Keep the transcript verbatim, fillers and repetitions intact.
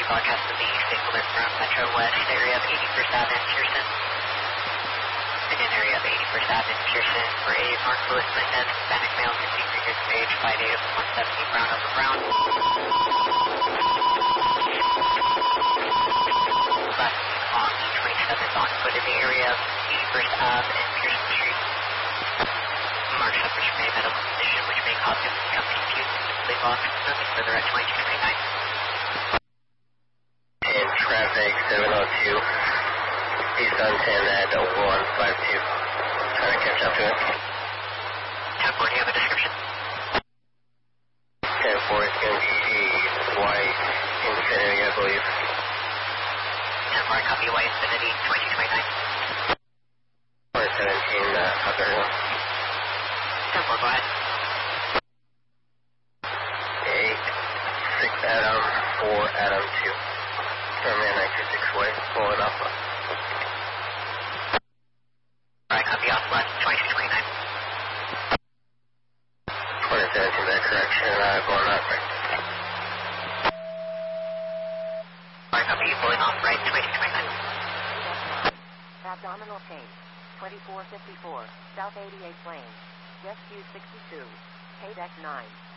broadcast to the signal alert from Metro West, area of eighty-first Avenue, Pearson. Again, area of eighty-first Avenue, Pearson, for a Mark Lewis Mendez, Hispanic male, fifty-three years of age, five eight one seventy, brown over brown. Class on the twenty-seventh on foot in the area of eighty-first Avenue and Pearson Street. Mark subject may medical condition which may cause him to become confused and simply lost. Nothing further at twenty-two twenty-nine. In traffic seven oh two, east on ten at one five two. Trying to catch up to it. ten four, do you have a description? ten four is going to be white Infinity, I believe. ten four, copy white Infinity, twenty-two twenty-nine. four seventeen, uh, other one. ten four, go ahead. eight, six Adam, four Adam two. Terminator nine two six way, pulling up. Alright, copy off left, twenty-two twenty-nine. four seventeen, that correction, uh, going up right. Alright, copy, pulling off right, twenty-two twenty-nine. Abdominal pain, twenty-four fifty-four, South eighty-eighth lane, Jet Q sixty-two, K D E C nine.